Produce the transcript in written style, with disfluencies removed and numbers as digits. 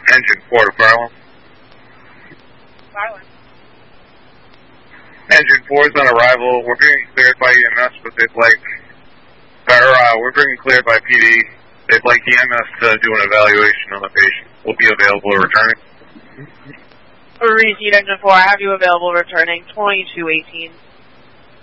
Engine 4 to Farland. Farland. Engine 4 is on arrival. We're being cleared by EMS, but they'd like, we're being cleared by PD. They'd like EMS to do an evaluation on the patient. We'll be available returning. Repeat, Engine 4, I have you available returning 2218.